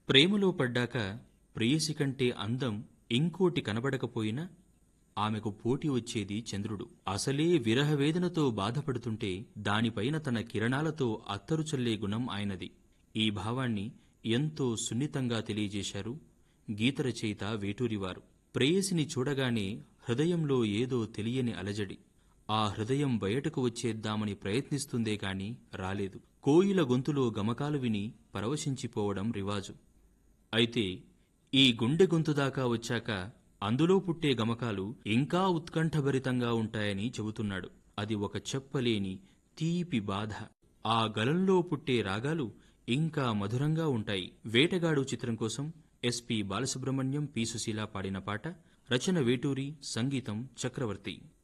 ప్రేమలో పడ్డాక ప్రేయసి కంటే అందం ఇంకోటి కనబడకపోయినా ఆమెకు పోటీ వచ్చేది చంద్రుడు. అసలే విరహవేదనతో బాధపడుతుంటే దానిపైన తన కిరణాలతో అత్తరు చల్లే గుణం ఆయనది. ఈ భావాన్ని ఎంతో సున్నితంగా తెలియజేశారు గీత రచయిత వేటూరివారు. ప్రేయసిని చూడగానే హృదయంలో ఏదో తెలియని అలజడి. ఆ హృదయం బయటకు వచ్చేద్దామని ప్రయత్నిస్తుందే కాని రాలేదు. కోయిల గొంతులో గమకాలు విని పరవశించిపోవడం రివాజు. అయితే ఈ గుండె గొంతుదాకా వచ్చాక అందులో పుట్టే గమకాలు ఇంకా ఉత్కంఠభరితంగా ఉంటాయని చెబుతున్నాడు. అది ఒక చెప్పలేని తీపి బాధ. ఆ గలంలో పుట్టే రాగాలు ఇంకా మధురంగా ఉంటాయి. వేటగాడు చిత్రం కోసం ఎస్పి బాలసుబ్రహ్మణ్యం, పి సుశీల పాడిన పాట. రచన వేటూరి, సంగీతం చక్రవర్తి.